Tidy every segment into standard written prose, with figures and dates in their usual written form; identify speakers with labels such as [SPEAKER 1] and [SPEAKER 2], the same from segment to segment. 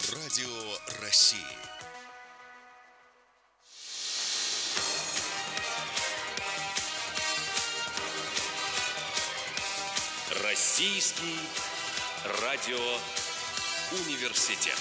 [SPEAKER 1] Радио России. Российский радиоуниверситет.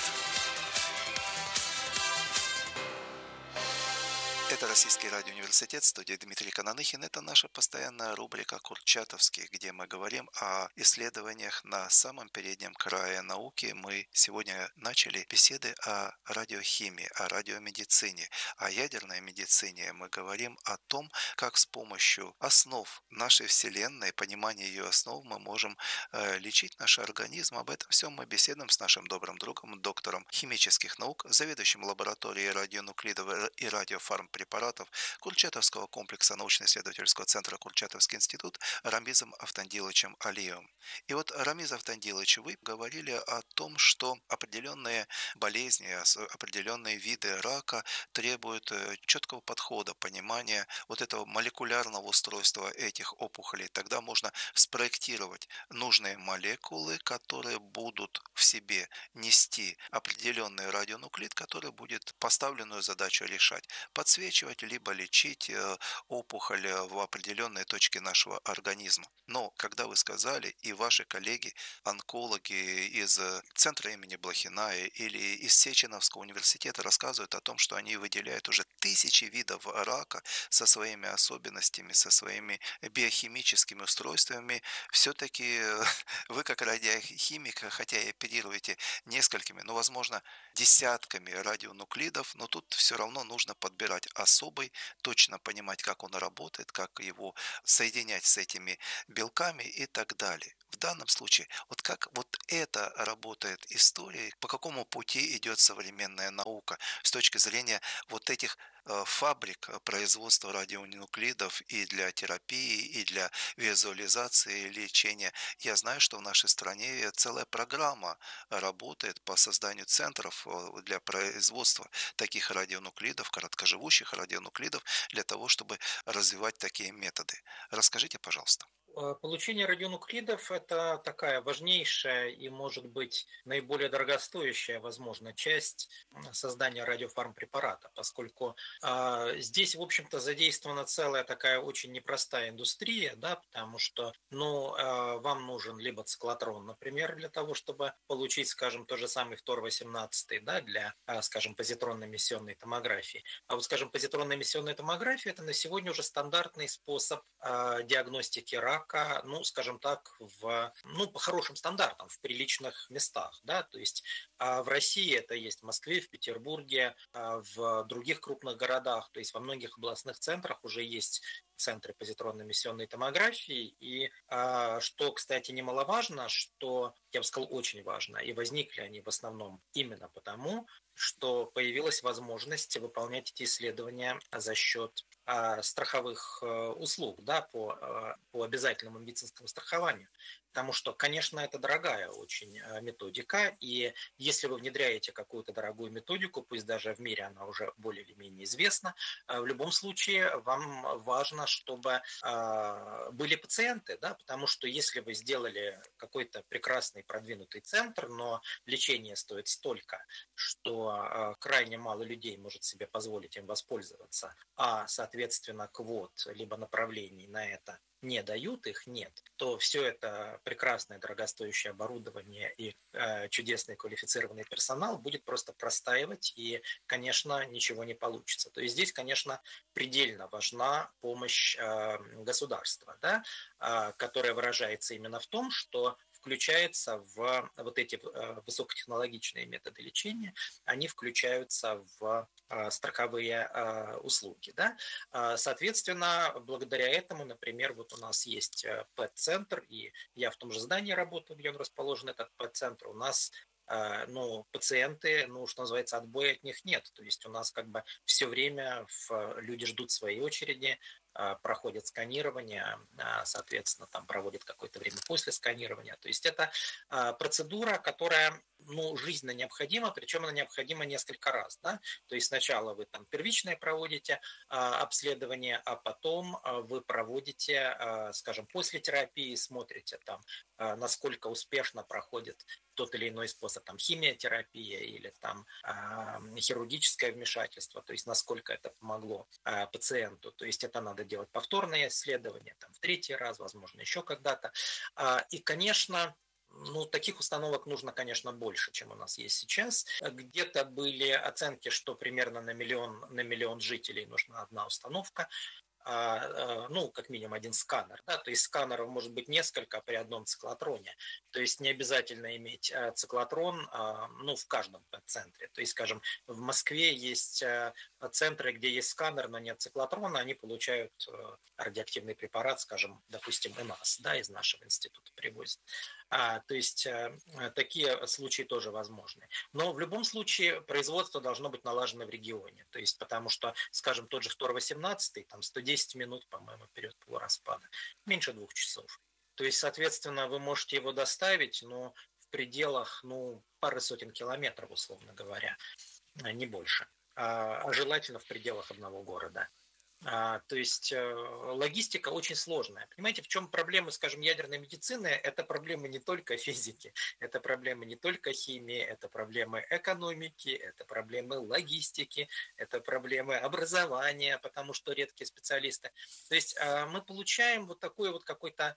[SPEAKER 2] Это Российский радиоуниверситет, студия Дмитрий Кананыхин. Это наша постоянная рубрика «Курчатовский», где мы говорим о исследованиях на самом переднем крае науки. Мы сегодня начали беседы о радиохимии, о радиомедицине, о ядерной медицине. Мы говорим о том, как с помощью основ нашей Вселенной, понимания ее основ, мы можем лечить наш организм. Об этом всем мы беседуем с нашим добрым другом, доктором химических наук, заведующим лабораторией радионуклидов и радиофармпрепаратов Курчатовского комплекса научно-исследовательского центра Курчатовский институт Рамизом Автандиловичем Алиевым. И вот, Рамиз Автандилович, вы говорили о том, что определенные болезни, определенные виды рака требуют четкого подхода, понимания вот этого молекулярного устройства этих опухолей. Тогда можно спроектировать нужные молекулы, которые будут в себе нести определенный радионуклид, который будет поставленную задачу решать, подсвечивать либо лечить опухоль в определенной точке нашего организма. Но когда вы сказали, и ваши коллеги, онкологи из центра имени Блохина или из Сеченовского университета рассказывают о том, что они выделяют уже тысячи видов рака со своими особенностями, со своими биохимическими устройствами, все-таки вы как радиохимик, хотя и оперируете несколькими, ну, возможно, десятками радионуклидов, но тут все равно нужно подбирать особый, точно понимать, как он работает, как его соединять с этими белками и так далее. В данном случае, вот как вот это работает история, по какому пути идет современная наука с точки зрения вот этих фабрик производства радионуклидов и для терапии, и для визуализации, лечения. Я знаю, что в нашей стране целая программа работает по созданию центров для производства таких радионуклидов, короткоживущих радионуклидов, для того, чтобы развивать такие методы. Расскажите, пожалуйста.
[SPEAKER 3] Получение радионуклидов – это такая важнейшая и, может быть, наиболее дорогостоящая, возможно, часть создания радиофармпрепарата, поскольку здесь, в общем-то, задействована целая такая очень непростая индустрия, да, потому что, вам нужен либо циклотрон, например, для того, чтобы получить, скажем, тот же самый фтор-18, да, для, скажем, позитронно-эмиссионной томографии. А вот, скажем, позитронно-эмиссионная томография – это на сегодня уже стандартный способ диагностики рака, скажем так, по хорошим стандартам, в приличных местах, да, то есть в России это есть в Москве, в Петербурге, в других крупных городах, то есть во многих областных центрах уже есть центры позитронно-эмиссионной томографии, и что, кстати, немаловажно, что, я бы сказал, очень важно, и возникли они в основном именно потому, что появилась возможность выполнять эти исследования за счет страховых услуг, да, по обязательному медицинскому страхованию. Потому что, конечно, это дорогая очень методика, и если вы внедряете какую-то дорогую методику, пусть даже в мире она уже более или менее известна, в любом случае вам важно, чтобы были пациенты, да, потому что если вы сделали какой-то прекрасный продвинутый центр, но лечение стоит столько, что крайне мало людей может себе позволить им воспользоваться, а, соответственно, квот либо направлений на это не дают, их нет, то все это прекрасное дорогостоящее оборудование и чудесный квалифицированный персонал будет просто простаивать, и, конечно, ничего не получится. То есть здесь, конечно, предельно важна помощь государства, да, которая выражается именно в том, что включается в вот эти высокотехнологичные методы лечения, они включаются в страховые услуги. Да? Соответственно, благодаря этому, например, вот у нас есть ПЭТ-центр, и я в том же здании работаю, где он расположен, этот ПЭТ-центр, у нас пациенты, что называется, отбоя от них нет. То есть у нас как бы все время люди ждут своей очереди, проходят сканирование, соответственно, там проводят какое-то время после сканирования. То есть это процедура, которая ну, жизненно необходима, причем она необходима несколько раз, да, то есть сначала вы там первичное проводите обследование, а потом вы проводите, скажем, после терапии, смотрите там, насколько успешно проходит тот или иной способ, там, химиотерапия или там хирургическое вмешательство, то есть насколько это помогло пациенту, то есть это надо делать повторное исследование, там, в третий раз, возможно, еще когда-то. И, конечно, ну, таких установок нужно, конечно, больше, чем у нас есть сейчас. Где-то были оценки, что примерно на миллион жителей нужна одна установка, ну, как минимум один сканер, да, то есть сканеров может быть несколько при одном циклотроне, то есть не обязательно иметь циклотрон, ну, в каждом центре, то есть, скажем, в Москве есть центры, где есть сканер, но нет циклотрона, они получают радиоактивный препарат, скажем, допустим, у нас, да, из нашего института привозят. То есть такие случаи тоже возможны. Но в любом случае производство должно быть налажено в регионе. То есть потому что, скажем, тот же фтор-18, там 110 минут, по-моему, период полураспада, меньше 2 часов. То есть, соответственно, вы можете его доставить, но в пределах, ну, пары сотен километров, условно говоря, не больше. А желательно в пределах одного города. То есть логистика очень сложная. Понимаете, в чем проблема, скажем, ядерной медицины? Это проблемы не только физики, это проблемы не только химии, это проблемы экономики, это проблемы логистики, это проблемы образования, потому что редкие специалисты. То есть мы получаем вот такую вот какой-то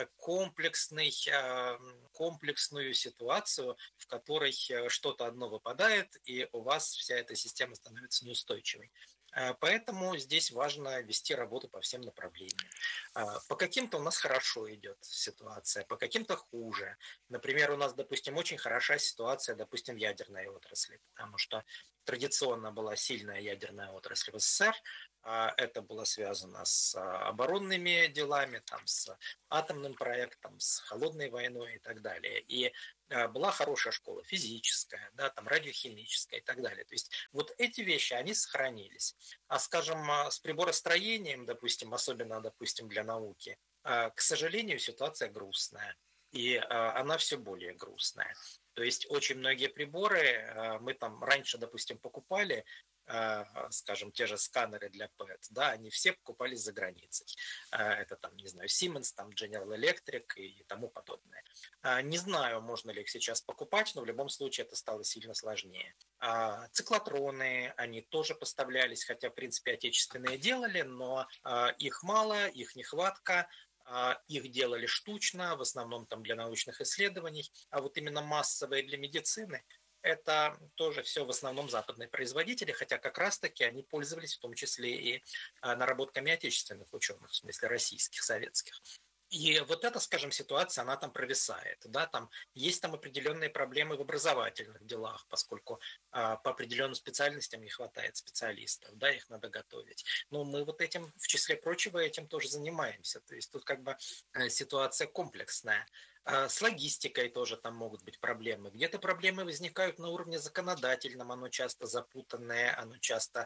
[SPEAKER 3] комплексную ситуацию, в которой что-то одно выпадает, и у вас вся эта система становится неустойчивой. Поэтому здесь важно вести работу по всем направлениям. По каким-то у нас хорошо идет ситуация, по каким-то хуже. Например, у нас, допустим, очень хороша ситуация, допустим, в ядерной отрасли, потому что традиционно была сильная ядерная отрасль в СССР. Это было связано с оборонными делами, там, с атомным проектом, с холодной войной и так далее. И была хорошая школа физическая, да, там радиохимическая и так далее. То есть вот эти вещи, они сохранились. А, скажем, с приборостроением, допустим, особенно, допустим, для науки, к сожалению, ситуация грустная. И она все более грустная. То есть очень многие приборы мы там раньше, допустим, покупали, скажем, те же сканеры для ПЭТ, да, они все покупались за границей. Это там, не знаю, Siemens, там General Electric и тому подобное. Не знаю, можно ли их сейчас покупать, но в любом случае это стало сильно сложнее. Циклотроны, они тоже поставлялись, хотя, в принципе, отечественные делали, но их мало, их нехватка, их делали штучно, в основном там для научных исследований, а вот именно массовые для медицины это тоже все в основном западные производители, хотя как раз-таки они пользовались в том числе и наработками отечественных ученых, в смысле российских, советских. И вот эта, скажем, ситуация, она там провисает. Да? Там есть там определенные проблемы в образовательных делах, поскольку по определенным специальностям не хватает специалистов, да, их надо готовить. Но мы вот этим, в числе прочего, этим тоже занимаемся. То есть тут как бы ситуация комплексная. С логистикой тоже там могут быть проблемы. Где-то проблемы возникают на уровне законодательном, оно часто запутанное, оно часто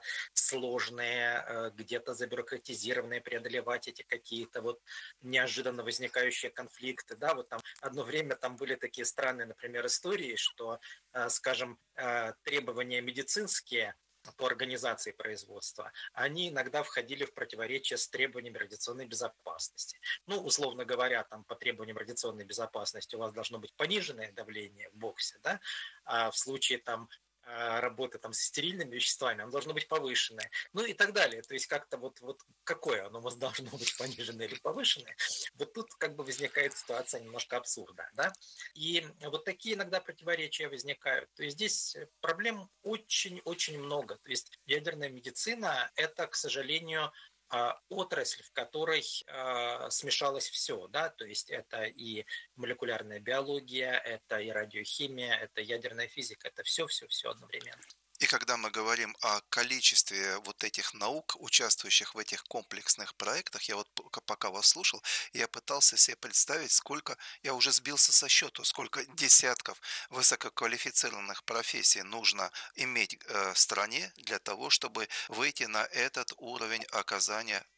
[SPEAKER 3] сложное, где-то забюрократизированное, преодолевать эти какие-то вот неожиданно возникающие конфликты. Да, вот там одно время там были такие странные, например, истории, что, скажем, требования медицинские по организации производства, они иногда входили в противоречие с требованиями радиационной безопасности. Ну, условно говоря, там по требованиям радиационной безопасности у вас должно быть пониженное давление в боксе, да, а в случае там работы там с стерильными веществами, оно должно быть повышенное, ну и так далее. То есть как-то вот какое оно у вас должно быть, пониженное или повышенное, вот тут как бы возникает ситуация немножко абсурда, да. И вот такие иногда противоречия возникают. То есть здесь проблем очень-очень много. То есть ядерная медицина – это, к сожалению, отрасль, в которой смешалось все, да, то есть это и молекулярная биология, это и радиохимия, это ядерная физика, это все одновременно.
[SPEAKER 2] И когда мы говорим о количестве вот этих наук, участвующих в этих комплексных проектах, я вот пока вас слушал, я пытался себе представить, сколько, я уже сбился со счету, сколько десятков высококвалифицированных профессий нужно иметь в стране для того, чтобы выйти на этот уровень оказания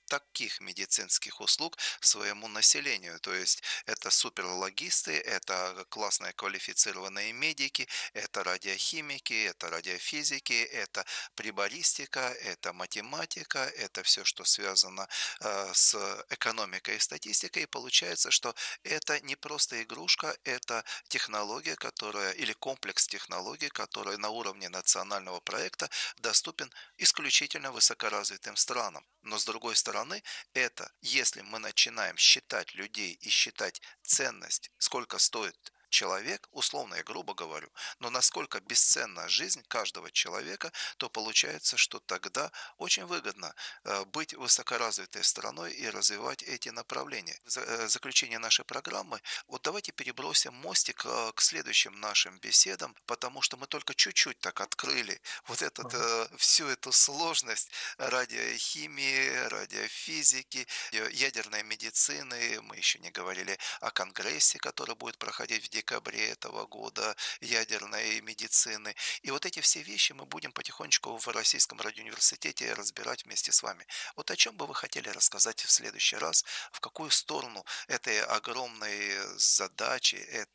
[SPEAKER 2] таких медицинских услуг своему населению. То есть это суперлогисты, это классные квалифицированные медики, это радиохимики, это радиофизики, это прибористика, это математика, это все, что связано с экономикой и статистикой. И получается, что это не просто игрушка, это технология, которая, или комплекс технологий, который на уровне национального проекта доступен исключительно высокоразвитым странам. Но с другой стороны, это если мы начинаем считать людей и считать ценность, сколько стоит человек, условно я грубо говорю, но насколько бесценна жизнь каждого человека, то получается, что тогда очень выгодно быть высокоразвитой страной и развивать эти направления. В заключение нашей программы, вот давайте перебросим мостик к следующим нашим беседам, потому что мы только чуть-чуть так открыли вот всю эту сложность радиохимии, радиофизики, ядерной медицины. Мы еще не говорили о конгрессе, который будет проходить в декабре этого года, ядерной медицины. И вот эти все вещи мы будем потихонечку в Российском радиоуниверситете разбирать вместе с вами. Вот о чем бы вы хотели рассказать в следующий раз, в какую сторону этой огромной задачи,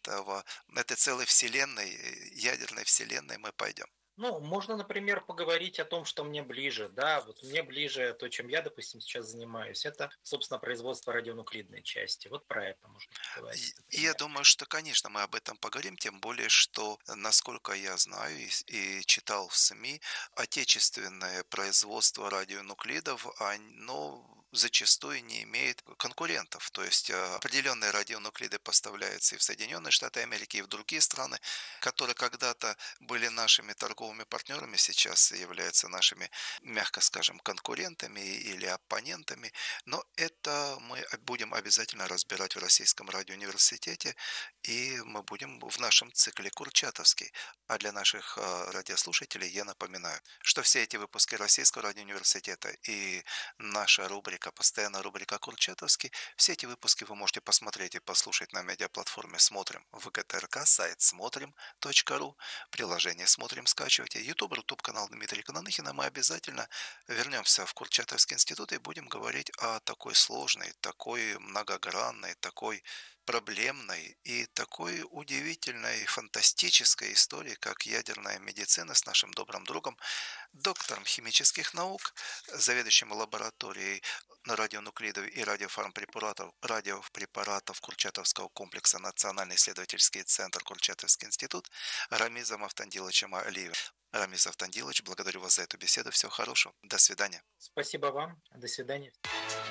[SPEAKER 2] этой целой вселенной, ядерной вселенной мы пойдем?
[SPEAKER 3] Ну, можно, например, поговорить о том, что мне ближе, да, вот мне ближе то, чем я, допустим, сейчас занимаюсь, это, собственно, производство радионуклидной части. Вот про это можно поговорить,
[SPEAKER 2] И я
[SPEAKER 3] например.
[SPEAKER 2] думаю, что, конечно, мы об этом поговорим, тем более, что, насколько я знаю и читал в СМИ, отечественное производство радионуклидов, оно зачастую не имеет конкурентов. То есть определенные радионуклиды поставляются и в Соединенные Штаты Америки, и в другие страны, которые когда-то были нашими торговыми партнерами, сейчас являются нашими, мягко скажем, конкурентами или оппонентами. Но это мы будем обязательно разбирать в Российском радиоуниверситете, и мы будем в нашем цикле «Курчатовский». А для наших радиослушателей я напоминаю, что все эти выпуски Российского радиоуниверситета и наша рубрика, постоянная рубрика «Курчатовский», все эти выпуски вы можете посмотреть и послушать на медиаплатформе «Смотрим» в ГТРК, сайт смотрим.ру, приложение «Смотрим» скачивайте, YouTube канал Дмитрия Кананыхина. Мы обязательно вернемся в Курчатовский институт и будем говорить о такой сложной, такой многогранной, такой проблемной и такой удивительной, фантастической истории, как ядерная медицина, с нашим добрым другом, доктором химических наук, заведующим лабораторией радионуклидов и радиопрепаратов Курчатовского комплекса Национальный исследовательский центр Курчатовский институт Рамизом Автандиловичем Алиевым. Рамис Автандилович, благодарю вас за эту беседу. Всего хорошего. До свидания.
[SPEAKER 3] Спасибо вам. До свидания.